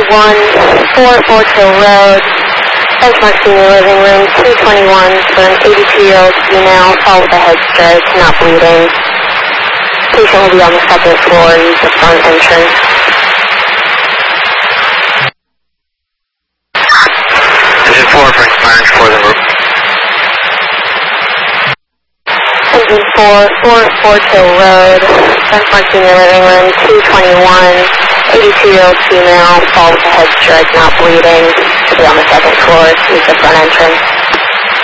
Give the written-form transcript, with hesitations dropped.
4 Till Road, Benchmark Senior Living Room, 221 for an 82-year-old female, fall with a head stroke, not bleeding. Patient will be on the second floor, use the front entrance. Engine 4 for expiring for the room. Engine 4 Till Road, Benchmark Senior Living Room, 221, 82-year-old female, fall with a head stroke, not bleeding, to be on the second floor, use the front entrance.